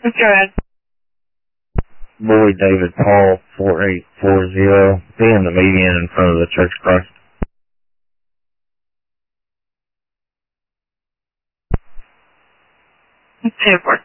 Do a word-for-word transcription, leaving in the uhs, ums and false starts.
Go ahead. Lloyd David Paul, four eight four zero, be in the median in front of the Church of Christ. ten four.